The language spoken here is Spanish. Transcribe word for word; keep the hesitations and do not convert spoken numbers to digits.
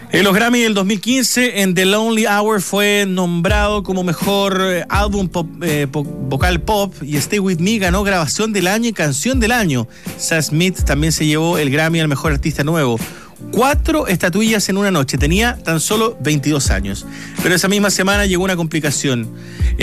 En los Grammy del dos mil quince, en The Lonely Hour fue nombrado como mejor álbum pop, eh, pop, vocal pop, y Stay With Me ganó grabación del año y canción del año. Sam Smith también se llevó el Grammy al mejor artista nuevo. Cuatro estatuillas en una noche, tenía tan solo veintidós años. Pero esa misma semana llegó una complicación.